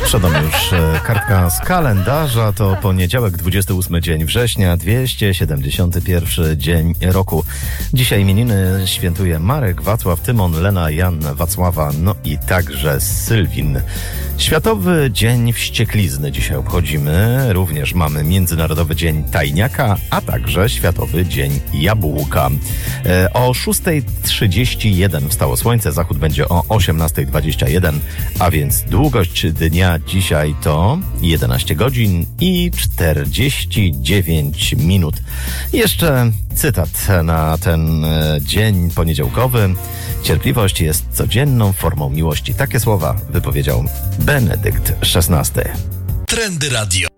Przed nami już kartka z kalendarza. To poniedziałek, 28 dzień września, 271 dzień roku. Dzisiaj imieniny świętuje Marek, Wacław, Tymon, Lena, Jan, Wacława, no i także Sylwin. Światowy Dzień Wścieklizny dzisiaj obchodzimy. Również mamy Międzynarodowy Dzień Tajniaka, a także Światowy Dzień Jabłka. O 6:31 wstało słońce, zachód będzie o 18:21, a więc długość dnia dzisiaj to 11 godzin i 49 minut. Jeszcze cytat na ten dzień poniedziałkowy. Cierpliwość jest codzienną formą miłości. Takie słowa wypowiedział Benedykt XVI. Trendy Radio.